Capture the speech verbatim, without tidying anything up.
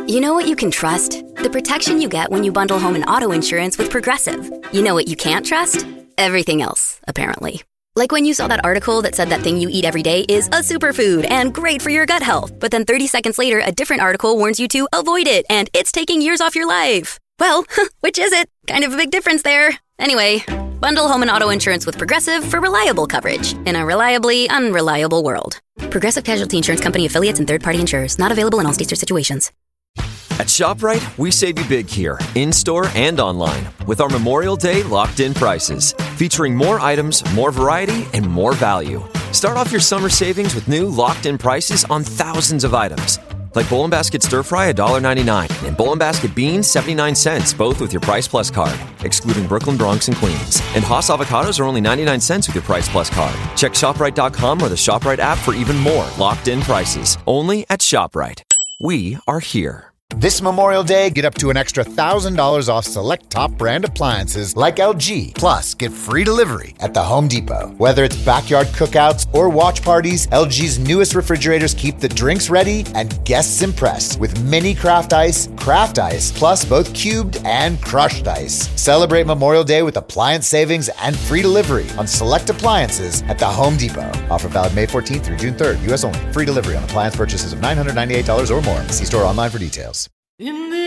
You know what you can trust? The protection you get when you bundle home and auto insurance with Progressive. You know what you can't trust? Everything else, apparently. Like when you saw that article that said that thing you eat every day is a superfood and great for your gut health, but then thirty seconds later, a different article warns you to avoid it and it's taking years off your life. Well, which is it? Kind of a big difference there. Anyway, bundle home and auto insurance with Progressive for reliable coverage in a reliably unreliable world. Progressive Casualty Insurance Company affiliates and third-party insurers. Not available in all states or situations. At ShopRite, we save you big here, in-store and online, with our Memorial Day locked-in prices, featuring more items, more variety, and more value. Start off your summer savings with new locked-in prices on thousands of items, like Bowl and Basket Stir Fry one dollar ninety-nine and Bowl and Basket Beans seventy-nine cents, both with your Price Plus card, excluding Brooklyn, Bronx, and Queens. And Haas avocados are only ninety-nine cents with your Price Plus card. Check ShopRite dot com or the ShopRite app for even more locked-in prices, only at ShopRite. We are here. This Memorial Day, get up to an extra one thousand dollars off select top brand appliances like L G. Plus, get free delivery at the Home Depot. Whether it's backyard cookouts or watch parties, L G's newest refrigerators keep the drinks ready and guests impressed with mini craft ice, craft ice, plus both cubed and crushed ice. Celebrate Memorial Day with appliance savings and free delivery on select appliances at the Home Depot. Offer valid May fourteenth through June third, U S only. Free delivery on appliance purchases of nine hundred ninety-eight dollars or more. See store online for details. In the